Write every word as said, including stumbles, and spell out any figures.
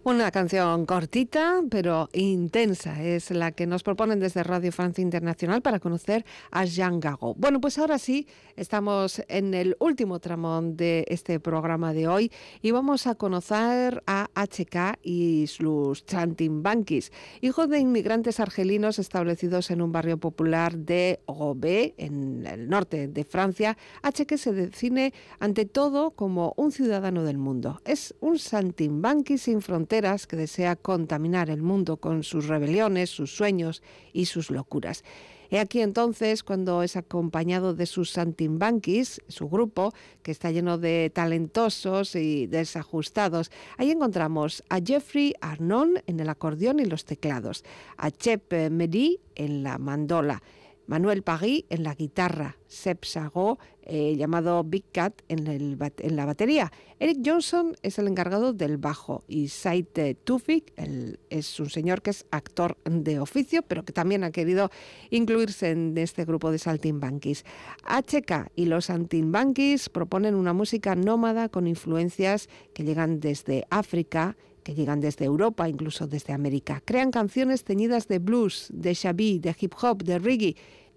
Una canción cortita, pero intensa, es la que nos proponen desde Radio Francia Internacional para conocer a Jean Gago. Bueno, pues ahora sí, estamos en el último tramo de este programa de hoy y vamos a conocer a H K y sus Chantimbanquis, hijos de inmigrantes argelinos establecidos en un barrio popular de Roubaix, en el norte de Francia. H K se define ante todo como un ciudadano del mundo. Es un Chantimbanqui sin fronteras que desea contaminar el mundo con sus rebeliones, sus sueños y sus locuras. He aquí entonces cuando es acompañado de sus Chantimbanquis, su grupo, que está lleno de talentosos y desajustados. Ahí encontramos a Jeffrey Arnon en el acordeón y los teclados, a Chep Medi en la mandola, Manuel Paris en la guitarra, Seb Sago, eh, llamado Big Cat, en, el, en la batería. Eric Johnson es el encargado del bajo y Said Tufik el, es un señor que es actor de oficio, pero que también ha querido incluirse en este grupo de Saltimbanquis. H K y los Saltimbanquis proponen una música nómada con influencias que llegan desde África, que llegan desde Europa, incluso desde América. Crean canciones teñidas de blues, de shabby, de hip hop, de reggae.